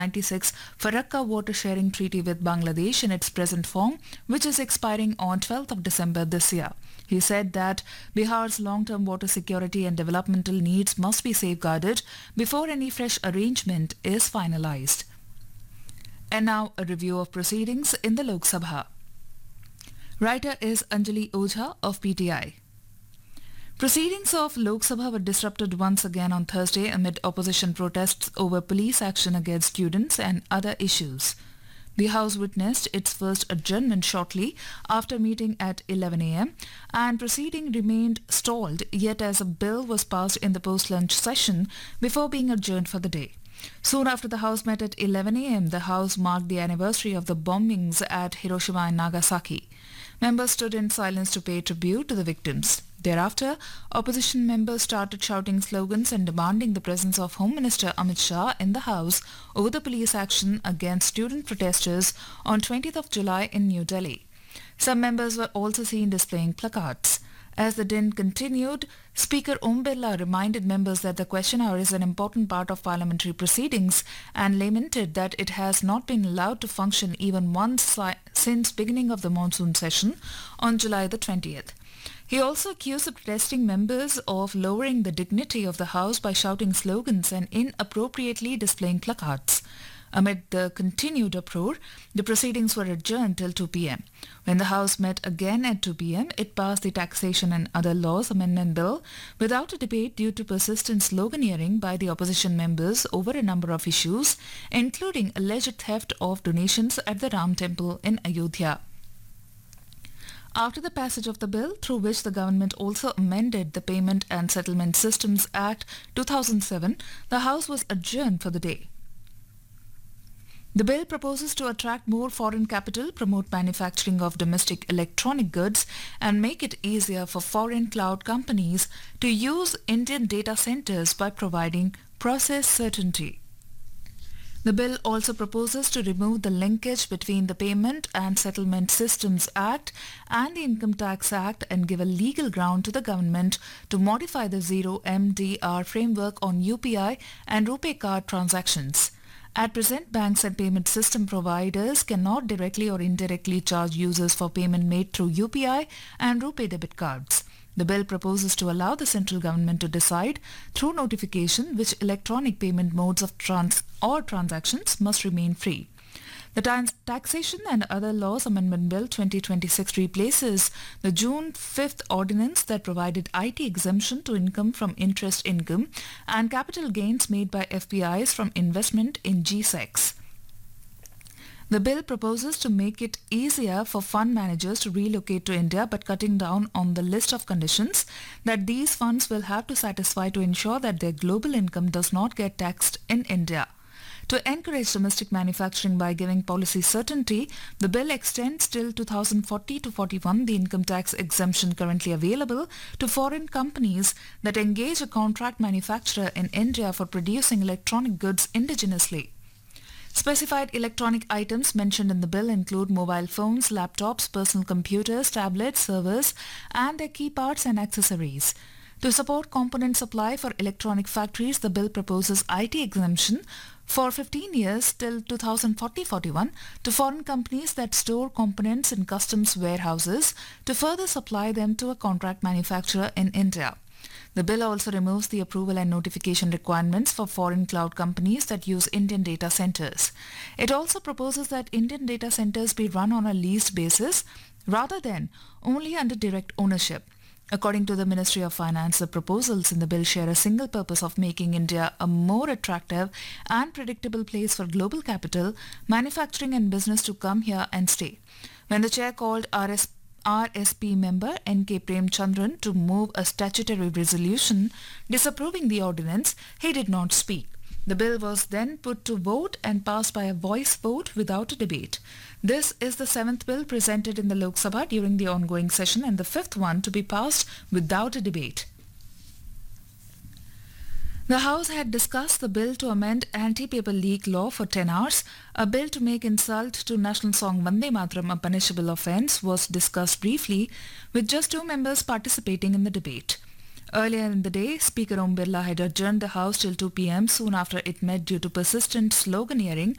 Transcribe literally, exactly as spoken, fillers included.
ninety-six Farakka Water Sharing Treaty with Bangladesh in its present form, which is expiring on twelfth of December this year. He said that Bihar's long-term water security and developmental needs must be safeguarded before any fresh arrangement is finalized. And now a review of proceedings in the Lok Sabha. Writer is Anjali Ojha of P T I. Proceedings of Lok Sabha were disrupted once again on Thursday amid opposition protests over police action against students and other issues. The House witnessed its first adjournment shortly after meeting at eleven a m and proceeding remained stalled yet as a bill was passed in the post-lunch session before being adjourned for the day. Soon after the House met at eleven a m, the House marked the anniversary of the bombings at Hiroshima and Nagasaki. Members stood in silence to pay tribute to the victims. Thereafter, opposition members started shouting slogans and demanding the presence of Home Minister Amit Shah in the House over the police action against student protesters on twentieth of July in New Delhi. Some members were also seen displaying placards. As the din continued, Speaker Om Birla reminded members that the question hour is an important part of parliamentary proceedings and lamented that it has not been allowed to function even once si- since beginning of the monsoon session on July the twentieth. He also accused the protesting members of lowering the dignity of the House by shouting slogans and inappropriately displaying placards. Amid the continued uproar, the proceedings were adjourned till two p m. When the House met again at two p m, it passed the Taxation and Other Laws Amendment Bill without a debate due to persistent sloganeering by the opposition members over a number of issues, including alleged theft of donations at the Ram Temple in Ayodhya. After the passage of the bill, through which the government also amended the Payment and Settlement Systems Act two thousand seven, the House was adjourned for the day. The bill proposes to attract more foreign capital, promote manufacturing of domestic electronic goods, and make it easier for foreign cloud companies to use Indian data centers by providing process certainty. The bill also proposes to remove the linkage between the Payment and Settlement Systems Act and the Income Tax Act and give a legal ground to the government to modify the Zero M D R framework on U P I and RuPay card transactions. At present, banks and payment system providers cannot directly or indirectly charge users for payment made through U P I and RuPay debit cards. The bill proposes to allow the central government to decide through notification which electronic payment modes of trans or transactions must remain free. The Tax- Taxation and Other Laws Amendment Bill twenty twenty-six replaces the June fifth ordinance that provided I T exemption to income from interest income and capital gains made by F P Is from investment in G SECs. The bill proposes to make it easier for fund managers to relocate to India, but cutting down on the list of conditions that these funds will have to satisfy to ensure that their global income does not get taxed in India. To encourage domestic manufacturing by giving policy certainty, the bill extends till two thousand forty to forty-one the income tax exemption currently available to foreign companies that engage a contract manufacturer in India for producing electronic goods indigenously. Specified electronic items mentioned in the bill include mobile phones, laptops, personal computers, tablets, servers, and their key parts and accessories. To support component supply for electronic factories, the bill proposes I T exemption for fifteen years till two thousand forty to forty-one to foreign companies that store components in customs warehouses to further supply them to a contract manufacturer in India. The bill also removes the approval and notification requirements for foreign cloud companies that use Indian data centers. It also proposes that Indian data centers be run on a leased basis rather than only under direct ownership. According to the Ministry of Finance, the proposals in the bill share a single purpose of making India a more attractive and predictable place for global capital, manufacturing and business to come here and stay. When the chair called R S R S P member N K Prem Chandran to move a statutory resolution disapproving the ordinance, he did not speak. The bill was then put to vote and passed by a voice vote without a debate. This is the seventh bill presented in the Lok Sabha during the ongoing session and the fifth one to be passed without a debate. The House had discussed the bill to amend anti-paper leak law for ten hours. A bill to make insult to national song Vande Mataram a punishable offence was discussed briefly, with just two members participating in the debate. Earlier in the day, Speaker Om Birla had adjourned the House till two p m soon after it met due to persistent sloganeering